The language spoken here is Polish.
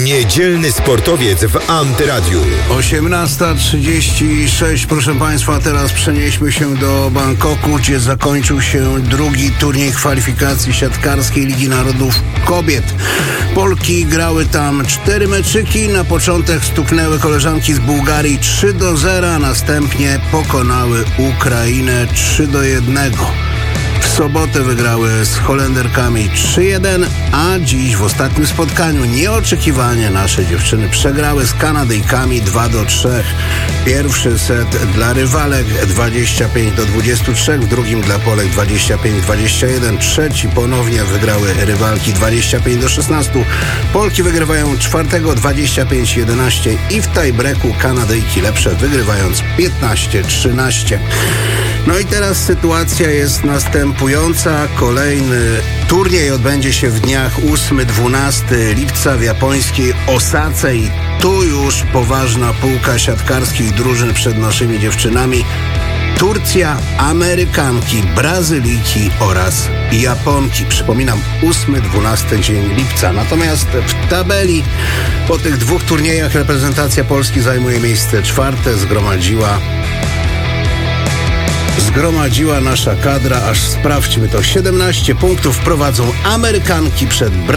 Niedzielny sportowiec w Antyradiu. 18:36, proszę Państwa, teraz przenieśmy się do Bangkoku, gdzie zakończył się drugi turniej kwalifikacji siatkarskiej Ligi Narodów Kobiet. Polki grały tam 4 meczyki, na początek stuknęły koleżanki z Bułgarii 3-0, a następnie pokonały Ukrainę 3-1. W sobotę wygrały z Holenderkami 3-1, a dziś w ostatnim spotkaniu nieoczekiwanie nasze dziewczyny przegrały z Kanadyjkami 2-3. Pierwszy set dla rywalek 25-23, w drugim dla Polek 25-21, trzeci ponownie wygrały rywalki 25-16. Polki wygrywają czwartego 25-11 i w tiebreaku Kanadyjki lepsze, wygrywając 15-13. No i teraz sytuacja jest następująca. Kolejny turniej odbędzie się w dniach 8-12 lipca w japońskiej Osace i tu już poważna półka siatkarskich drużyn przed naszymi dziewczynami. Turcja, Amerykanki, Brazylijki oraz Japonki. Przypominam, 8-12 dzień lipca. Natomiast w tabeli po tych dwóch turniejach reprezentacja Polski zajmuje miejsce 4. Zgromadziła nasza kadra, aż sprawdźmy to, 17 punktów prowadzą Amerykanki przed